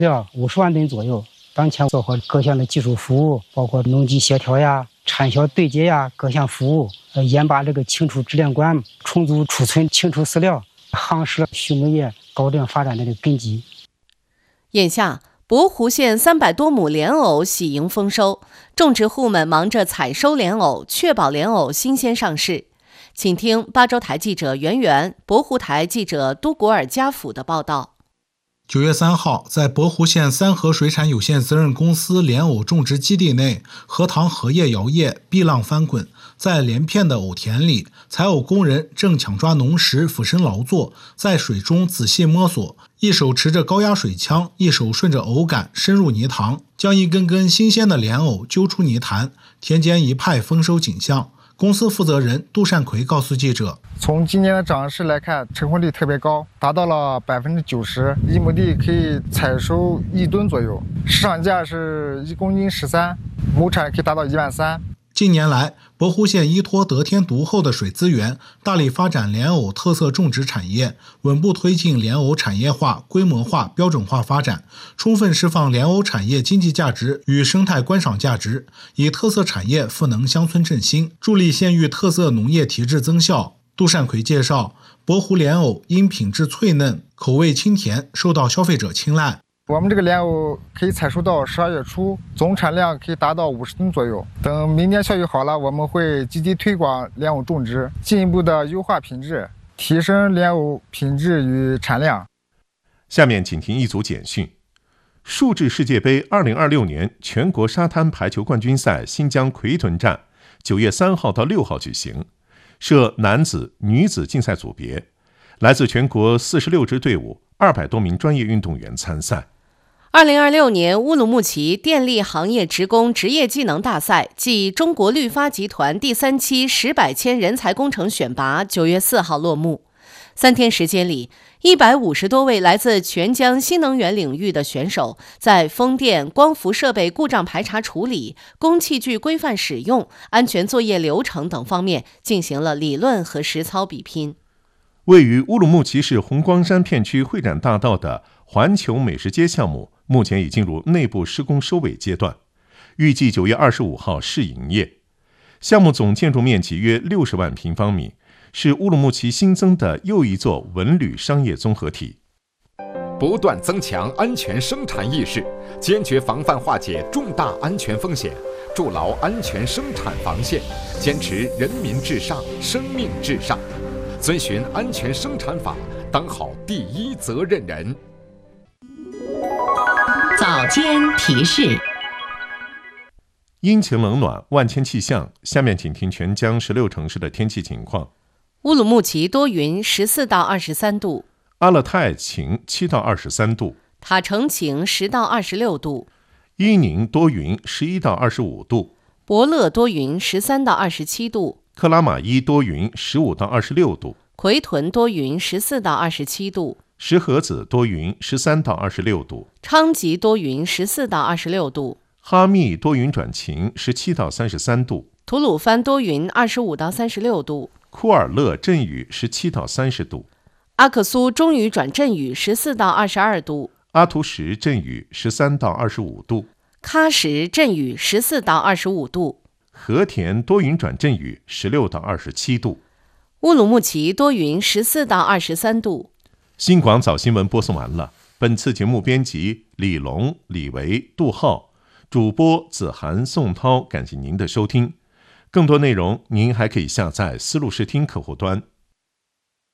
要50万吨左右。当前做好各项的技术服务，包括农机协调呀、产销对接呀各项服务，严把这个清除质量关，充足储存清除饲料，夯实了畜牧业高质量发展的根基。 眼下，博湖县300多亩莲藕喜迎丰收，种植户们忙着采收莲藕，确保莲藕新鲜上市。请听巴州台记者袁源、博湖台记者都果尔加甫的报道。 9月3号，在博湖县三河水产有限责任公司莲藕种植基地内，荷塘荷叶摇曳，碧浪翻滚。在连片的藕田里，采藕工人正抢抓农时俯身劳作，在水中仔细摸索，一手持着高压水枪，一手顺着藕杆深入泥塘，将一根根新鲜的莲藕揪出泥潭，田间一派丰收景象。公司负责人杜善奎告诉记者， 从今年的长势来看，成活率特别高，达到了90%，一亩地可以采收1吨左右，市场价是1公斤13，亩产可以达到13000。 近年来，博湖县依托得天独厚的水资源，大力发展莲藕特色种植产业，稳步推进莲藕产业化、规模化、标准化发展，充分释放莲藕产业经济价值与生态观赏价值，以特色产业赋能乡村振兴，助力县域特色农业体制增效。杜善奎介绍，博湖莲藕因品质脆嫩、口味清甜，受到消费者青睐。 我们这个莲藕可以采收到12月初，总产量可以达到50吨左右。等明年效益好了，我们会积极推广莲藕种植，进一步的优化品质，提升莲藕品质与产量。 下面请听一组简讯。数字世界杯2026年全国沙滩排球冠军赛新疆奎屯站9月3号到6号举行，设男子、女子竞赛组别，来自全国46支队伍，200多名专业运动员参赛。 2026年乌鲁木齐电力行业职工职业技能大赛暨中国绿发集团第3期10百千人才工程选拔9月4号落幕。3天时间里，150多位来自全疆新能源领域的选手，在风电、光伏设备故障排查处理、工器具规范使用、安全作业流程等方面进行了理论和实操比拼。 位于乌鲁木齐市红光山片区会展大道的环球美食街项目，目前已进入内部施工收尾阶段，预计9月25号试营业。项目总建筑面积约60万平方米，是乌鲁木齐新增的又一座文旅商业综合体。 不断增强安全生产意识，坚决防范化解重大安全风险，筑牢安全生产防线，坚持人民至上、生命至上，遵循安全生产法，当好第一责任人。 早间提示。 阴晴冷暖，万千气象。下面请听全疆16城市的天气情况。 乌鲁木齐多云，14到23度； 阿勒泰晴，7到23度； 塔城晴，10到26度； 伊宁多云，11到25度； 博乐多云，13到27度； 克拉玛依多云，15到26度； 奎屯多云，14到27度； 石河子多云，13到26度； 昌吉多云，14到26度； 哈密多云转晴，17到33度； 吐鲁番多云，25到36度； 库尔勒阵雨，17到30度； 阿克苏中雨转阵雨，14到22度； 阿图什阵雨，13到25度； 喀什阵雨，14到25度； 和田多云转阵雨，16到27度； 乌鲁木齐多云，14到23度。 新广早新闻播送完了。本次节目编辑李龙、李维、杜浩，主播子涵、宋涛，感谢您的收听。更多内容您还可以下载思路视听客户端。